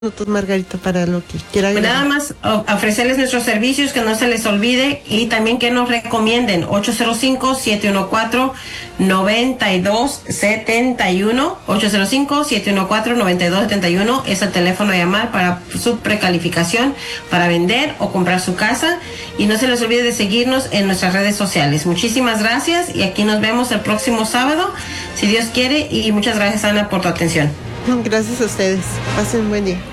minutos, Margarita, para lo que quiera agregar. Nada más ofrecerles nuestros servicios, que no se les olvide, y también que nos recomienden. 805-714-9271, 805-714-9271 es el teléfono a llamar para su precalificación para vender o comprar su casa. Y no se les olvide de seguirnos en nuestras redes sociales. Muchísimas gracias, y aquí nos vemos el próximo sábado, si Dios quiere, y muchas gracias, Ana, por tu atención. Gracias a ustedes. Pasen un buen día.